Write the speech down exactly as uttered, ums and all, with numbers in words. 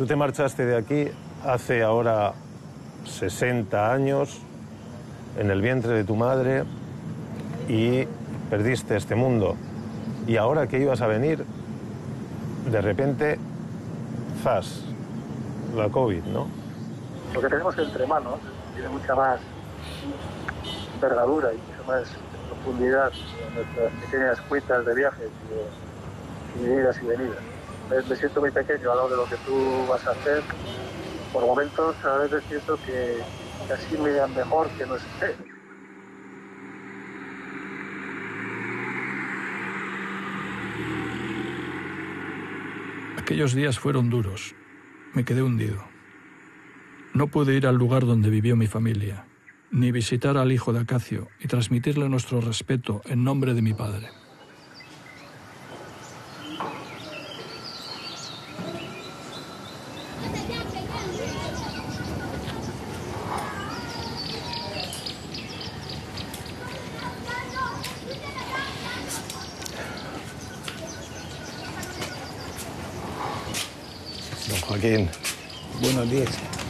Tú te marchaste de aquí hace ahora sesenta años, en el vientre de tu madre, y perdiste este mundo. Y ahora que ibas a venir, de repente, zas, la COVID, ¿no? Lo que tenemos entre manos tiene mucha más envergadura y mucha más profundidad en nuestras pequeñas cuitas de viajes y de, y de idas y venidas. Me, me siento muy pequeño al lado de lo que tú vas a hacer. Por momentos a veces siento que casi me da mejor que no esté. Aquellos días fueron duros. Me quedé hundido. No pude ir al lugar donde vivió mi familia, ni visitar al hijo de Acacio y transmitirle nuestro respeto en nombre de mi padre. Don Joaquín. Buenos días.